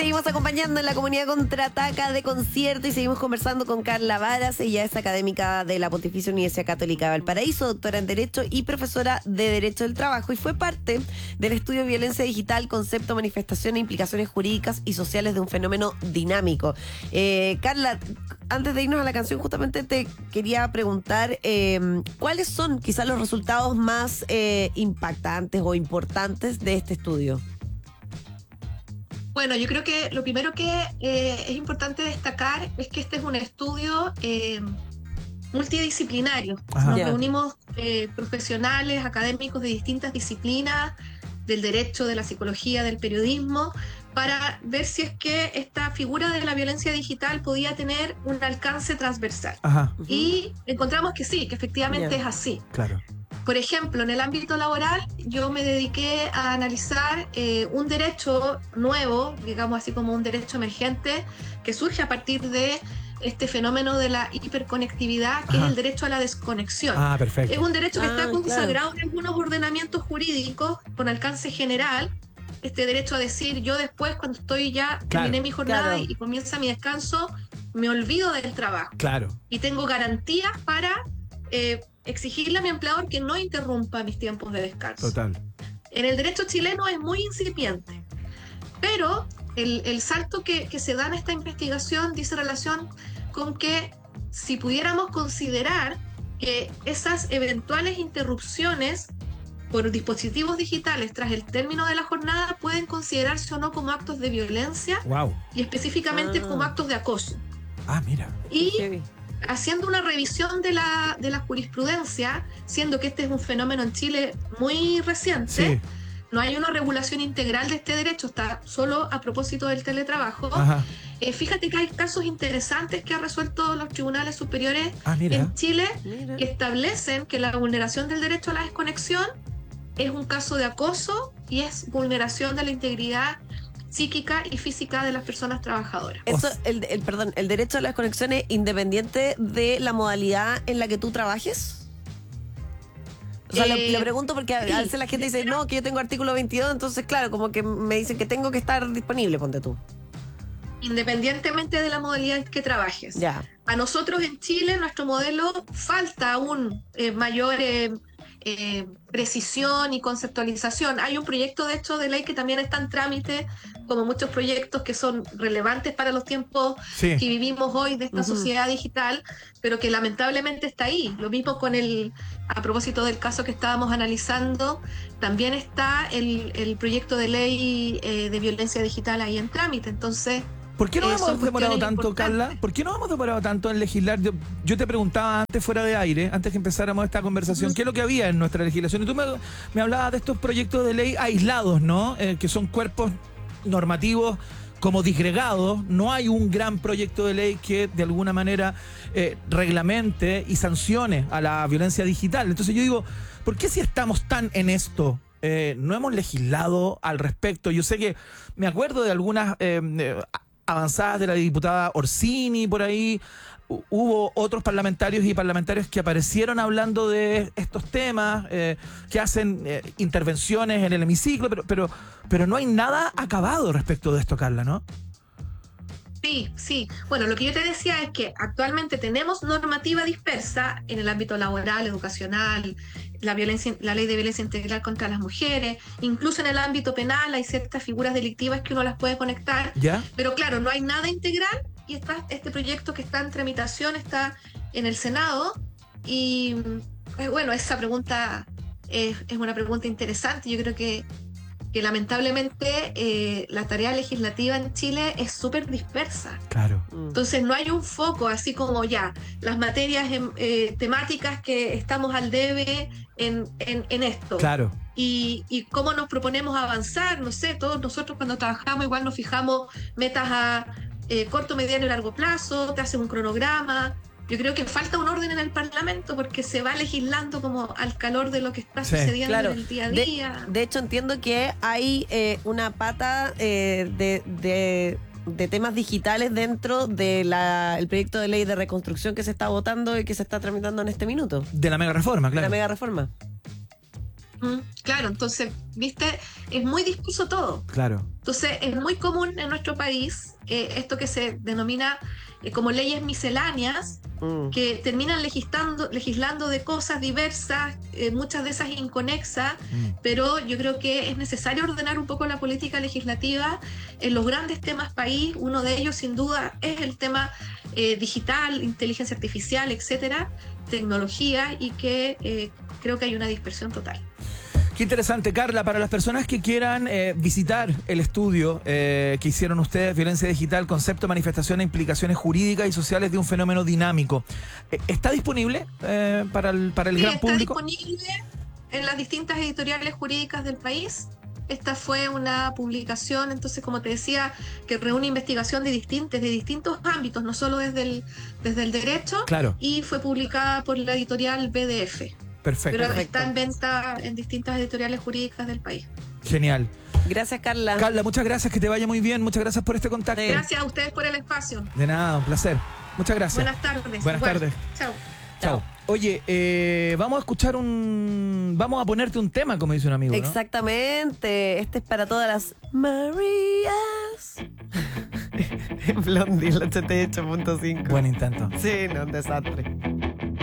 seguimos acompañando en la comunidad Contraataca de Concierto y seguimos conversando con Carla Varas. Ella es académica de la Pontificia Universidad Católica de Valparaíso, doctora en Derecho y profesora de Derecho del Trabajo, y fue parte del estudio de violencia digital, concepto, manifestación e implicaciones jurídicas y sociales de un fenómeno dinámico. Carla, antes de irnos a la canción, justamente te quería preguntar ¿cuáles son quizás los resultados más impactantes o importantes de este estudio? Bueno, yo creo que lo primero que es importante destacar es que este es un estudio multidisciplinario. Nos reunimos profesionales, académicos de distintas disciplinas, del derecho, de la psicología, del periodismo, para ver si es que esta figura de la violencia digital podía tener un alcance transversal. Y encontramos que sí, que efectivamente es así. Claro. Por ejemplo, en el ámbito laboral, yo me dediqué a analizar un derecho nuevo, digamos así como un derecho emergente, que surge a partir de este fenómeno de la hiperconectividad, que es el derecho a la desconexión. Perfecto. Es un derecho que está consagrado en algunos ordenamientos jurídicos con alcance general. Este derecho a decir, yo después, cuando estoy ya, terminé mi jornada y comienza mi descanso, me olvido del trabajo. Y tengo garantías para exigirle a mi empleador que no interrumpa mis tiempos de descanso. Total. En el derecho chileno es muy incipiente, pero el salto que se da en esta investigación dice relación con que si pudiéramos considerar que esas eventuales interrupciones por dispositivos digitales tras el término de la jornada pueden considerarse o no como actos de violencia y específicamente como actos de acoso. Mira. Y haciendo una revisión de la jurisprudencia, siendo que este es un fenómeno en Chile muy reciente, no hay una regulación integral de este derecho, está solo a propósito del teletrabajo. Fíjate que hay casos interesantes que han resuelto los tribunales superiores en Chile que establecen que la vulneración del derecho a la desconexión es un caso de acoso y es vulneración de la integridad psíquica y física de las personas trabajadoras. Eso, el derecho a la desconexión es independiente de la modalidad en la que tú trabajes. O sea, lo pregunto porque a veces la gente dice, no, que yo tengo artículo 22, entonces claro, como que me dicen que tengo que estar disponible, ponte tú. Independientemente de la modalidad en que trabajes. A nosotros en Chile, nuestro modelo, falta aún mayor precisión y conceptualización. Hay un proyecto de hecho de ley que también está en trámite, como muchos proyectos que son relevantes para los tiempos que vivimos hoy de esta sociedad digital, pero que lamentablemente está ahí. Lo mismo con a propósito del caso que estábamos analizando, también está el proyecto de ley de violencia digital ahí en trámite. Entonces, ¿por qué nos hemos demorado tanto, Carla? ¿Por qué nos hemos demorado tanto en legislar? Yo te preguntaba antes, fuera de aire, antes que empezáramos esta conversación, ¿qué es lo que había en nuestra legislación? Y tú me hablabas de estos proyectos de ley aislados, ¿no? Que son cuerpos normativos como disgregados. No hay un gran proyecto de ley que de alguna manera reglamente y sancione a la violencia digital. Entonces yo digo, ¿por qué si estamos tan en esto? No hemos legislado al respecto. Yo sé que me acuerdo de algunas avanzadas de la diputada Orsini por ahí. Hubo otros parlamentarios y parlamentarias que aparecieron hablando de estos temas, que hacen intervenciones en el hemiciclo, pero no hay nada acabado respecto de esto, Carla, ¿no? Sí. Bueno, lo que yo te decía es que actualmente tenemos normativa dispersa en el ámbito laboral, educacional, la ley de violencia integral contra las mujeres, incluso en el ámbito penal hay ciertas figuras delictivas que uno las puede conectar, pero claro, no hay nada integral y está este proyecto que está en tramitación, está en el Senado y bueno, esa pregunta es una pregunta interesante. Yo creo que lamentablemente la tarea legislativa en Chile es súper dispersa. Entonces no hay un foco así como las materias temáticas que estamos al debe en esto. Y cómo nos proponemos avanzar, no sé, todos nosotros cuando trabajamos igual nos fijamos metas a corto, mediano y largo plazo, te haces un cronograma. Yo creo que falta un orden en el Parlamento porque se va legislando como al calor de lo que está sucediendo en el día a día. De hecho, entiendo que hay una pata de temas digitales dentro del proyecto de ley de reconstrucción que se está votando y que se está tramitando en este minuto. De la mega reforma, claro. De la mega reforma. Claro, entonces, viste, es muy disperso todo. Claro. Entonces, es muy común en nuestro país esto que se denomina como leyes misceláneas, que terminan legislando de cosas diversas, muchas de esas inconexas, pero yo creo que es necesario ordenar un poco la política legislativa en los grandes temas país. Uno de ellos, sin duda, es el tema digital, inteligencia artificial, etcétera, tecnología, y que creo que hay una dispersión total. Qué interesante, Carla. Para las personas que quieran visitar el estudio que hicieron ustedes, Violencia Digital, Concepto, Manifestación e Implicaciones Jurídicas y Sociales de un Fenómeno Dinámico, ¿está disponible para el gran público? Está disponible en las distintas editoriales jurídicas del país. Esta fue una publicación, entonces, como te decía, que reúne investigación de distintos ámbitos, no solo desde el derecho, claro, y fue publicada por la editorial BDF. Perfecto. Pero está en venta en distintas editoriales jurídicas del país. Genial. Gracias, Carla. Carla, muchas gracias, que te vaya muy bien. Muchas gracias por este contacto. Gracias a ustedes por el espacio. De nada, un placer. Muchas gracias. Buenas tardes. Buenas tardes. Chao. Chao. Oye, vamos a escuchar vamos a ponerte un tema, como dice un amigo, ¿no? Exactamente. Este es para todas las Marías. Blondie, el 88.5. Buen intento. Sí, no, un desastre.